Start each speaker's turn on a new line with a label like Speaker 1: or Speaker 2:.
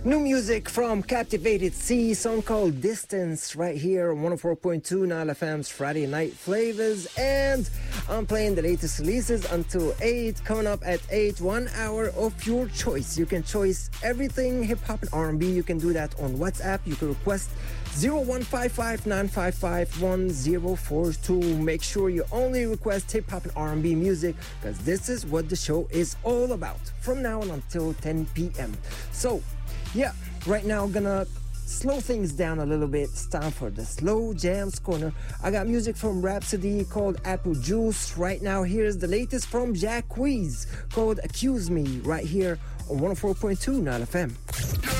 Speaker 1: New music from Captivated Sea, song called Distance, right here on 104.2 Nile FM's Friday Night Flavors. And I'm playing the latest releases until 8. Coming up at 8, 1 hour of your choice. You can choice everything hip hop and R&B. You can do that on WhatsApp. You can request 0155-955-1042. Make sure you only request hip hop and R&B music, because this is what the show is all about from now on until 10 p.m. So, yeah, right now I'm gonna slow things down a little bit. It's time for the Slow Jams Corner. I got music from Rhapsody called Apple Juice. Right now, here's the latest from Jacquees called Accuse Me, right here on 104.2 Nile FM.